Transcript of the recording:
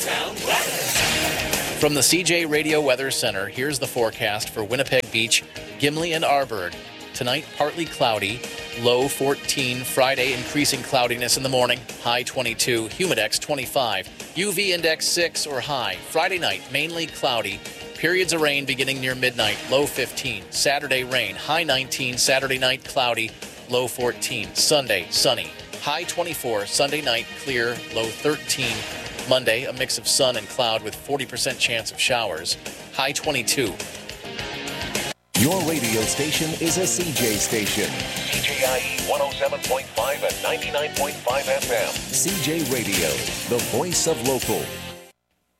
Town weather. From the CJ Radio Weather Center, here's the forecast for Winnipeg Beach, Gimli, and Arborg. Tonight, partly cloudy, low 14. Friday, increasing cloudiness in the morning, high 22. Humidex 25. UV index 6 or high. Friday night, mainly cloudy. Periods of rain beginning near midnight, low 15. Saturday, rain, high 19. Saturday night, cloudy, low 14. Sunday, sunny, high 24. Sunday night, clear, low 13. Monday, a mix of sun and cloud with 40% chance of showers, high 22. Your radio station is a CJ station. CJIE 107.5 and 99.5 FM. CJ Radio, the voice of local.